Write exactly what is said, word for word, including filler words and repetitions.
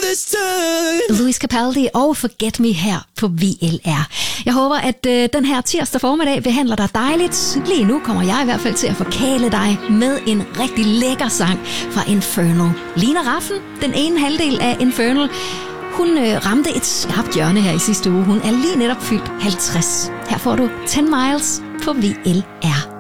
this time. Louis Capaldi og Forget Me her på V L R. Jeg håber, at øh, den her tirsdag formiddag behandler dig dejligt. Lige nu kommer jeg i hvert fald til at forkæle dig med en rigtig lækker sang fra Infernal. Lina Raffen, den ene halvdel af Infernal, hun øh, ramte et skarpt hjørne her i sidste uge. Hun er lige netop fyldt halvtreds. Her får du ten miles på V L R.